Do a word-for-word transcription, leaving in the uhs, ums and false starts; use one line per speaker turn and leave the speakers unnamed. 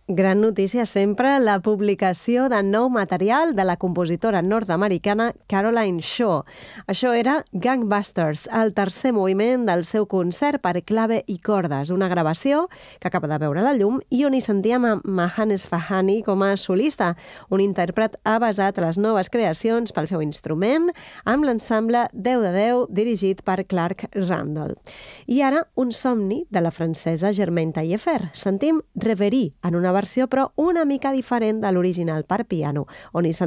Gran notícia sempre la publicació de nou material de la compositora nord-americana Caroline Shaw. Això era Gangbusters, el tercer moviment del seu concert per clave i cordes, una gravació que acaba de veure la llum i on hi sentíem a Mahan Esfahani com a solista, un intèrpret avasat a les noves creacions pel seu instrument, amb l'ensemble deu de deu dirigit per Clark Randall. I ara, un somni de la francesa Germaine Taillefer. Sentim Reverie en una versió però una mica diferent de l'original per piano, on hi